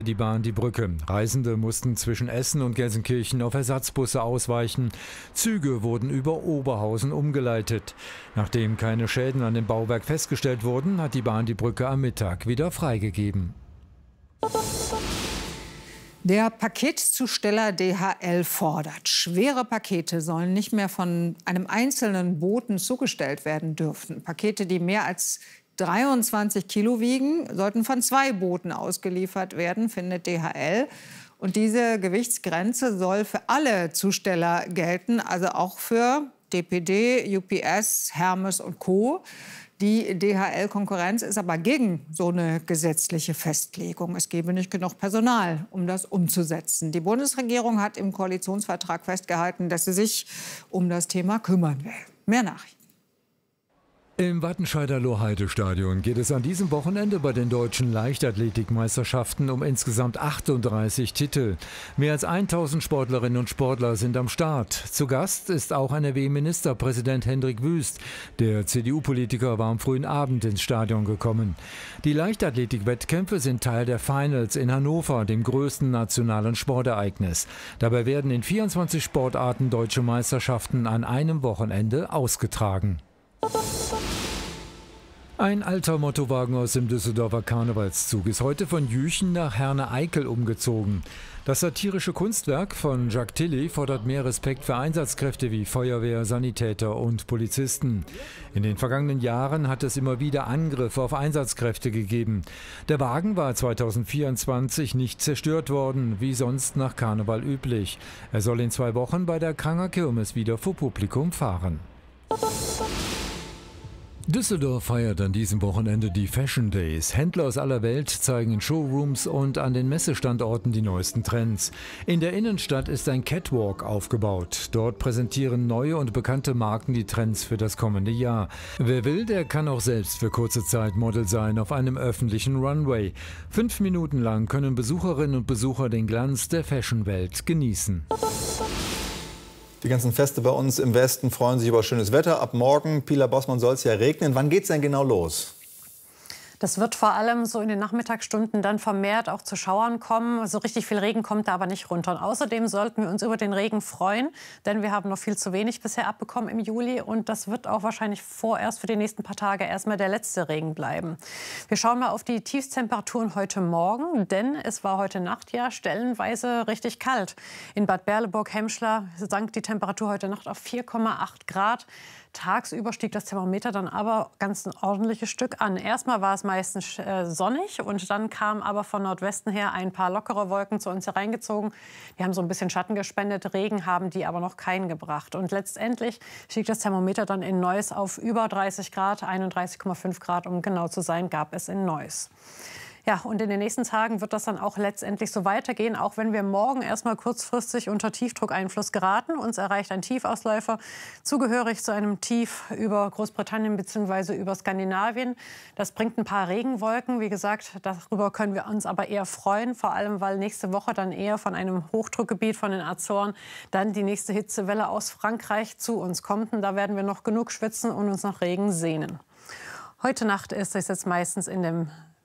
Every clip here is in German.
Die Bahn die Brücke. Reisende mussten zwischen Essen und Gelsenkirchen auf Ersatzbusse ausweichen. Züge wurden über Oberhausen umgeleitet. Nachdem keine Schäden an dem Bauwerk festgestellt wurden, hat die Bahn die Brücke am Mittag wieder freigegeben. Der Paketzusteller DHL fordert, schwere Pakete sollen nicht mehr von einem einzelnen Boten zugestellt werden dürfen. Pakete, die mehr als 23 Kilo wiegen, sollten von 2 Booten ausgeliefert werden, findet DHL. Und diese Gewichtsgrenze soll für alle Zusteller gelten, also auch für DPD, UPS, Hermes und Co. Die DHL-Konkurrenz ist aber gegen so eine gesetzliche Festlegung. Es gebe nicht genug Personal, um das umzusetzen. Die Bundesregierung hat im Koalitionsvertrag festgehalten, dass sie sich um das Thema kümmern will. Mehr Nachrichten. Im Wattenscheider Lohheide-Stadion geht es an diesem Wochenende bei den deutschen Leichtathletikmeisterschaften um insgesamt 38 Titel. Mehr als 1000 Sportlerinnen und Sportler sind am Start. Zu Gast ist auch NRW-Ministerpräsident Hendrik Wüst. Der CDU-Politiker war am frühen Abend ins Stadion gekommen. Die Leichtathletik-Wettkämpfe sind Teil der Finals in Hannover, dem größten nationalen Sportereignis. Dabei werden in 24 Sportarten deutsche Meisterschaften an einem Wochenende ausgetragen. Ein alter Mottowagen aus dem Düsseldorfer Karnevalszug ist heute von Jüchen nach Herne-Eickel umgezogen. Das satirische Kunstwerk von Jacques Tilly fordert mehr Respekt für Einsatzkräfte wie Feuerwehr, Sanitäter und Polizisten. In den vergangenen Jahren hat es immer wieder Angriffe auf Einsatzkräfte gegeben. Der Wagen war 2024 nicht zerstört worden, wie sonst nach Karneval üblich. Er soll in 2 Wochen bei der Kranger Kirmes wieder vor Publikum fahren. Düsseldorf feiert an diesem Wochenende die Fashion Days. Händler aus aller Welt zeigen in Showrooms und an den Messestandorten die neuesten Trends. In der Innenstadt ist ein Catwalk aufgebaut. Dort präsentieren neue und bekannte Marken die Trends für das kommende Jahr. Wer will, der kann auch selbst für kurze Zeit Model sein auf einem öffentlichen Runway. 5 Minuten lang können Besucherinnen und Besucher den Glanz der Fashionwelt genießen. Die ganzen Feste bei uns im Westen freuen sich über schönes Wetter. Ab morgen, Pila Bossmann, soll es ja regnen. Wann geht es denn genau los? Das wird vor allem so in den Nachmittagsstunden dann vermehrt auch zu Schauern kommen. So richtig viel Regen kommt da aber nicht runter. Und außerdem sollten wir uns über den Regen freuen, denn wir haben noch viel zu wenig bisher abbekommen im Juli. Und das wird auch wahrscheinlich vorerst für die nächsten paar Tage erstmal der letzte Regen bleiben. Wir schauen mal auf die Tiefstemperaturen heute Morgen, denn es war heute Nacht ja stellenweise richtig kalt. In Bad Berleburg-Hemschler sank die Temperatur heute Nacht auf 4,8 Grad. Tagsüber stieg das Thermometer dann aber ganz ein ordentliches Stück an. Erstmal war es meistens sonnig und dann kamen aber von Nordwesten her ein paar lockere Wolken zu uns hereingezogen. Die haben so ein bisschen Schatten gespendet. Regen haben die aber noch keinen gebracht. Und letztendlich stieg das Thermometer dann in Neuss auf über 30 Grad, 31,5 Grad, um genau zu sein, gab es in Neuss. Ja, und in den nächsten Tagen wird das dann auch letztendlich so weitergehen, auch wenn wir morgen erstmal kurzfristig unter Tiefdruckeinfluss geraten. Uns erreicht ein Tiefausläufer, zugehörig zu einem Tief über Großbritannien bzw. über Skandinavien. Das bringt ein paar Regenwolken. Wie gesagt, darüber können wir uns aber eher freuen, vor allem weil nächste Woche dann eher von einem Hochdruckgebiet von den Azoren dann die nächste Hitzewelle aus Frankreich zu uns kommt. Und da werden wir noch genug schwitzen und uns nach Regen sehnen. Heute Nacht ist es jetzt meistens in dem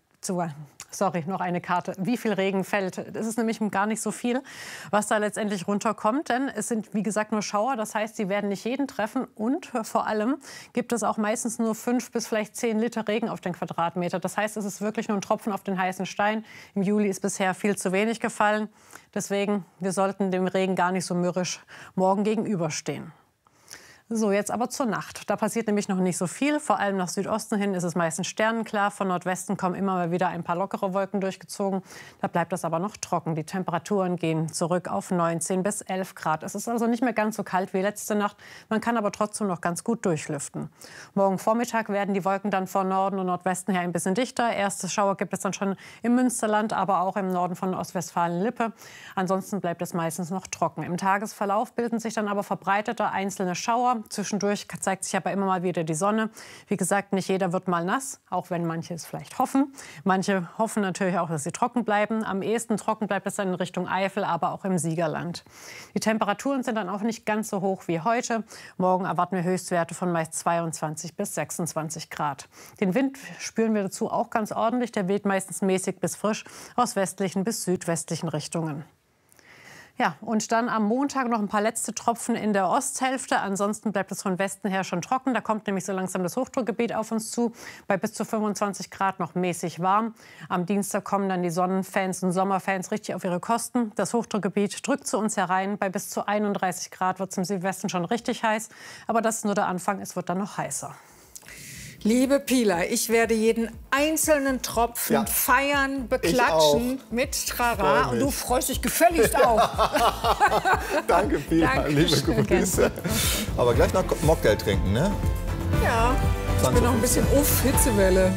noch eine Karte. Wie viel Regen fällt? Das ist nämlich gar nicht so viel, was da letztendlich runterkommt. Denn es sind, wie gesagt, nur Schauer. Das heißt, sie werden nicht jeden treffen. Und vor allem gibt es auch meistens nur 5 bis vielleicht 10 Liter Regen auf den Quadratmeter. Das heißt, es ist wirklich nur ein Tropfen auf den heißen Stein. Im Juli ist bisher viel zu wenig gefallen. Deswegen, wir sollten dem Regen gar nicht so mürrisch morgen gegenüberstehen. So, jetzt aber zur Nacht. Da passiert nämlich noch nicht so viel. Vor allem nach Südosten hin ist es meistens sternenklar. Von Nordwesten kommen immer mal wieder ein paar lockere Wolken durchgezogen. Da bleibt das aber noch trocken. Die Temperaturen gehen zurück auf 19 bis 11 Grad. Es ist also nicht mehr ganz so kalt wie letzte Nacht. Man kann aber trotzdem noch ganz gut durchlüften. Morgen Vormittag werden die Wolken dann von Norden und Nordwesten her ein bisschen dichter. Erste Schauer gibt es dann schon im Münsterland, aber auch im Norden von Ostwestfalen-Lippe. Ansonsten bleibt es meistens noch trocken. Im Tagesverlauf bilden sich dann aber verbreitete einzelne Schauer. Sommer. Zwischendurch zeigt sich aber immer mal wieder die Sonne. Wie gesagt, nicht jeder wird mal nass, auch wenn manche es vielleicht hoffen. Manche hoffen natürlich auch, dass sie trocken bleiben. Am ehesten trocken bleibt es dann in Richtung Eifel, aber auch im Siegerland. Die Temperaturen sind dann auch nicht ganz so hoch wie heute. Morgen erwarten wir Höchstwerte von meist 22 bis 26 Grad. Den Wind spüren wir dazu auch ganz ordentlich. Der weht meistens mäßig bis frisch aus westlichen bis südwestlichen Richtungen. Ja, und dann am Montag noch ein paar letzte Tropfen in der Osthälfte. Ansonsten bleibt es von Westen her schon trocken. Da kommt nämlich so langsam das Hochdruckgebiet auf uns zu. Bei bis zu 25 Grad noch mäßig warm. Am Dienstag kommen dann die Sonnenfans und Sommerfans richtig auf ihre Kosten. Das Hochdruckgebiet drückt zu uns herein. Bei bis zu 31 Grad wird es im Südwesten schon richtig heiß. Aber das ist nur der Anfang. Es wird dann noch heißer. Liebe Pila, ich werde jeden einzelnen Tropfen feiern, beklatschen mit Trara. Und du freust dich gefälligst auch. Danke, Pila. Liebe Grüße. Aber gleich noch Mocktail trinken, ne? Ja, ich bin noch ein bisschen Hitzewelle.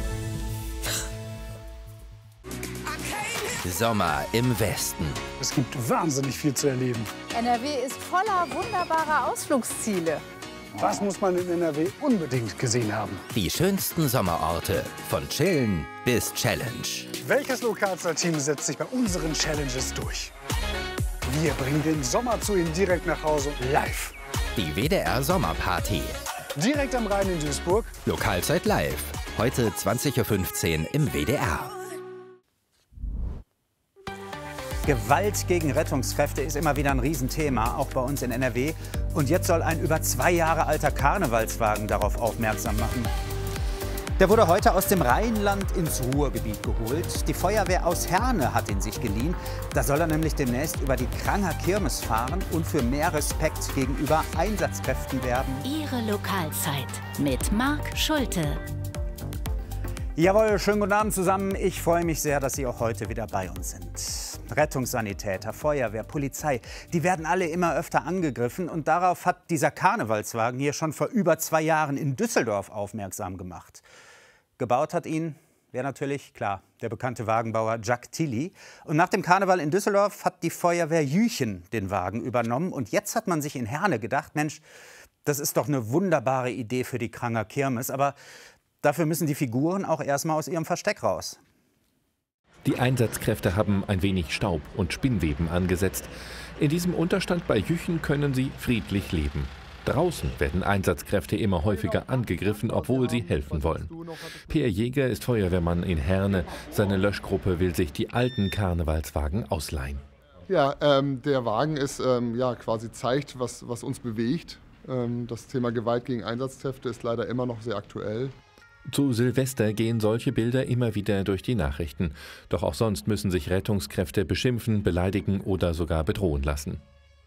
Sommer im Westen. Es gibt wahnsinnig viel zu erleben. NRW ist voller wunderbarer Ausflugsziele. Was muss man in NRW unbedingt gesehen haben? Die schönsten Sommerorte, von Chillen bis Challenge. Welches Lokalteam setzt sich bei unseren Challenges durch? Wir bringen den Sommer zu Ihnen direkt nach Hause, live. Die WDR Sommerparty. Direkt am Rhein in Duisburg. Lokalzeit live. Heute 20:15 Uhr im WDR. Gewalt gegen Rettungskräfte ist immer wieder ein Riesenthema, auch bei uns in NRW. Und jetzt soll ein über 2 Jahre alter Karnevalswagen darauf aufmerksam machen. Der wurde heute aus dem Rheinland ins Ruhrgebiet geholt. Die Feuerwehr aus Herne hat ihn sich geliehen. Da soll er nämlich demnächst über die Kranger Kirmes fahren und für mehr Respekt gegenüber Einsatzkräften werben. Ihre Lokalzeit mit Marc Schulte. Jawohl, schönen guten Abend zusammen. Ich freue mich sehr, dass Sie auch heute wieder bei uns sind. Rettungssanitäter, Feuerwehr, Polizei, die werden alle immer öfter angegriffen. Und darauf hat dieser Karnevalswagen hier schon vor über 2 Jahren in Düsseldorf aufmerksam gemacht. Gebaut hat ihn, wäre natürlich, klar, der bekannte Wagenbauer Jack Tilly. Und nach dem Karneval in Düsseldorf hat die Feuerwehr Jüchen den Wagen übernommen. Und jetzt hat man sich in Herne gedacht, Mensch, das ist doch eine wunderbare Idee für die Kranger Kirmes. Aber dafür müssen die Figuren auch erstmal aus ihrem Versteck raus. Die Einsatzkräfte haben ein wenig Staub und Spinnweben angesetzt. In diesem Unterstand bei Jüchen können sie friedlich leben. Draußen werden Einsatzkräfte immer häufiger angegriffen, obwohl sie helfen wollen. Peer Jäger ist Feuerwehrmann in Herne. Seine Löschgruppe will sich die alten Karnevalswagen ausleihen. Ja, der Wagen ist, quasi zeigt, was uns bewegt. Das Thema Gewalt gegen Einsatzkräfte ist leider immer noch sehr aktuell. Zu Silvester gehen solche Bilder immer wieder durch die Nachrichten. Doch auch sonst müssen sich Rettungskräfte beschimpfen, beleidigen oder sogar bedrohen lassen.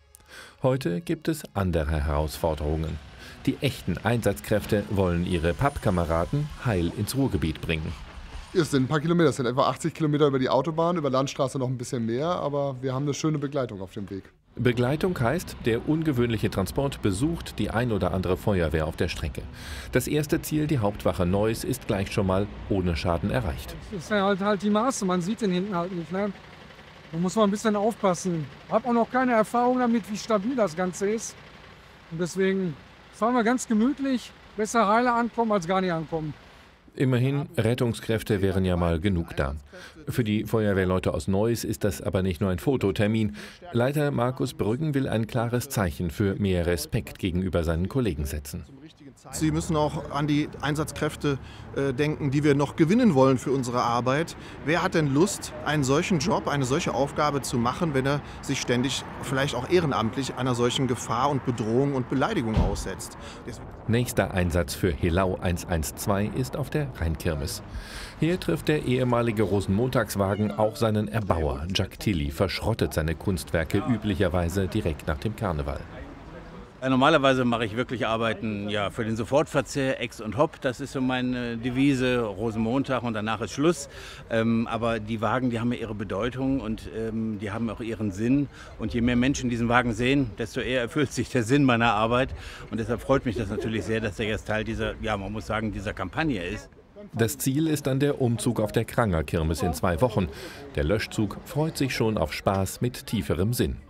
Heute gibt es andere Herausforderungen. Die echten Einsatzkräfte wollen ihre Pappkameraden heil ins Ruhrgebiet bringen. Es sind ein paar Kilometer, es sind etwa 80 Kilometer über die Autobahn, über Landstraße noch ein bisschen mehr, aber wir haben eine schöne Begleitung auf dem Weg. Begleitung heißt, der ungewöhnliche Transport besucht die ein oder andere Feuerwehr auf der Strecke. Das erste Ziel, die Hauptwache Neuss, ist gleich schon mal ohne Schaden erreicht. Das ist halt die Maße, man sieht den hinten halt nicht. Ne? Da muss man ein bisschen aufpassen. Ich habe auch noch keine Erfahrung damit, wie stabil das Ganze ist. Und deswegen fahren wir ganz gemütlich, besser heile ankommen als gar nicht ankommen. Immerhin, Rettungskräfte wären ja mal genug da. Für die Feuerwehrleute aus Neuss ist das aber nicht nur ein Fototermin. Leiter Markus Brüggen will ein klares Zeichen für mehr Respekt gegenüber seinen Kollegen setzen. Sie müssen auch an die Einsatzkräfte denken, die wir noch gewinnen wollen für unsere Arbeit. Wer hat denn Lust, einen solchen Job, eine solche Aufgabe zu machen, wenn er sich ständig, vielleicht auch ehrenamtlich, einer solchen Gefahr und Bedrohung und Beleidigung aussetzt? Nächster Einsatz für Helau 112 ist auf der Rheinkirmes. Hier trifft der ehemalige Rosenmontagswagen auch seinen Erbauer. Jack Tilly verschrottet seine Kunstwerke üblicherweise direkt nach dem Karneval. Normalerweise mache ich wirklich Arbeiten für den Sofortverzehr, Ex und Hop. Das ist so meine Devise, Rosenmontag und danach ist Schluss. Aber die Wagen, die haben ja ihre Bedeutung und die haben auch ihren Sinn. Und je mehr Menschen diesen Wagen sehen, desto eher erfüllt sich der Sinn meiner Arbeit. Und deshalb freut mich das natürlich sehr, dass er jetzt Teil dieser, man muss sagen, dieser Kampagne ist. Das Ziel ist dann der Umzug auf der Kranger Kirmes in 2 Wochen. Der Löschzug freut sich schon auf Spaß mit tieferem Sinn.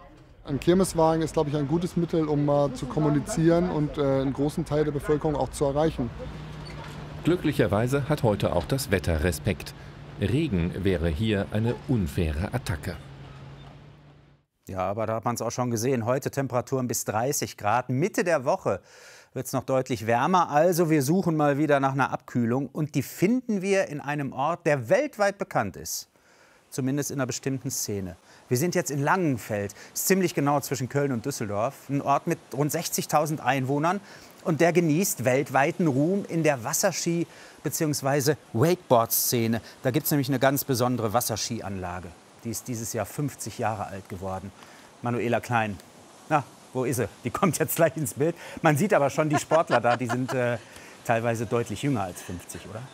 Ein Kirmeswagen ist, glaube ich, ein gutes Mittel, um mal zu kommunizieren und einen großen Teil der Bevölkerung auch zu erreichen. Glücklicherweise hat heute auch das Wetter Respekt. Regen wäre hier eine unfaire Attacke. Ja, aber da hat man es auch schon gesehen. Heute Temperaturen bis 30 Grad. Mitte der Woche wird es noch deutlich wärmer. Also wir suchen mal wieder nach einer Abkühlung. Und die finden wir in einem Ort, der weltweit bekannt ist. Zumindest in einer bestimmten Szene. Wir sind jetzt in Langenfeld. Das ist ziemlich genau zwischen Köln und Düsseldorf. Ein Ort mit rund 60.000 Einwohnern. Und der genießt weltweiten Ruhm in der Wasserski- bzw. Wakeboard-Szene. Da gibt es nämlich eine ganz besondere Wasserskianlage. Die ist dieses Jahr 50 Jahre alt geworden. Manuela Klein, na, wo ist sie? Die kommt jetzt gleich ins Bild. Man sieht aber schon die Sportler da, die sind teilweise deutlich jünger als 50, oder?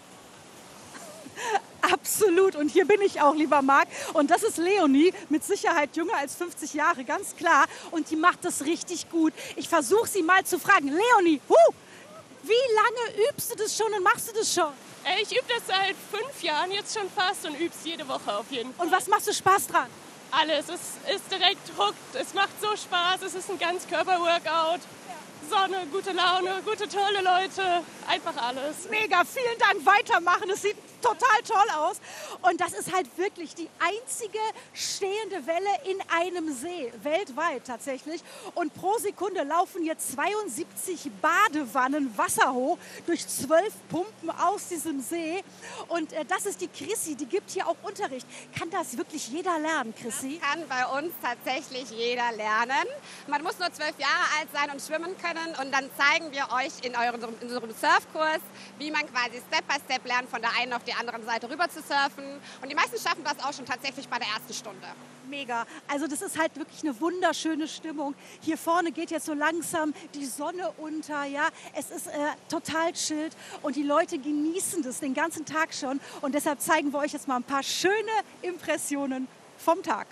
Absolut. Und hier bin ich auch, lieber Marc. Und das ist Leonie, mit Sicherheit jünger als 50 Jahre, ganz klar. Und die macht das richtig gut. Ich versuche sie mal zu fragen. Leonie, wie lange übst du das schon und machst du das schon? Ich übe das seit 5 Jahren jetzt schon fast und übe es jede Woche auf jeden Fall. Und was machst du Spaß dran? Alles. Es ist direkt huckt. Es macht so Spaß. Es ist ein Ganzkörper-Workout. Sonne, gute Laune, gute, tolle Leute. Einfach alles. Mega, vielen Dank. Weitermachen. Es sieht total toll aus. Und das ist halt wirklich die einzige stehende Welle in einem See. Weltweit tatsächlich. Und pro Sekunde laufen jetzt 72 Badewannen Wasser hoch durch 12 Pumpen aus diesem See. Und das ist die Chrissy, die gibt hier auch Unterricht. Kann das wirklich jeder lernen, Chrissy? Das kann bei uns tatsächlich jeder lernen. Man muss nur 12 Jahre alt sein und schwimmen können. Und dann zeigen wir euch in unserem Surfkurs, wie man quasi Step by Step lernt, von der einen auf die andere Seite rüber zu surfen. Und die meisten schaffen das auch schon tatsächlich bei der ersten Stunde. Mega. Also das ist halt wirklich eine wunderschöne Stimmung. Hier vorne geht jetzt so langsam die Sonne unter. Ja, es ist total chillt und die Leute genießen das den ganzen Tag schon. Und deshalb zeigen wir euch jetzt mal ein paar schöne Impressionen vom Tag.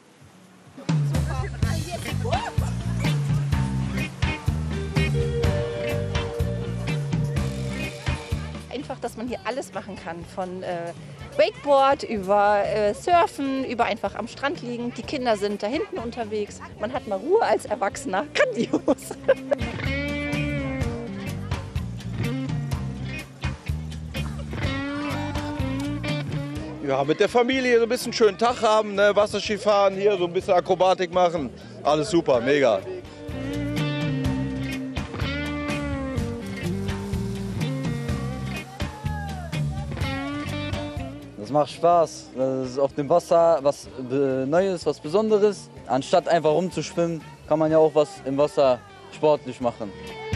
Einfach, dass man hier alles machen kann, von Wakeboard über Surfen, über einfach am Strand liegen. Die Kinder sind da hinten unterwegs. Man hat mal Ruhe als Erwachsener. Grandios! Ja, mit der Familie so ein bisschen schönen Tag haben, ne? Wasserski fahren, hier so ein bisschen Akrobatik machen. Alles super, mega. Es macht Spaß. Das ist auf dem Wasser was Neues, was Besonderes. Anstatt einfach rumzuschwimmen, kann man ja auch was im Wasser sportlich machen.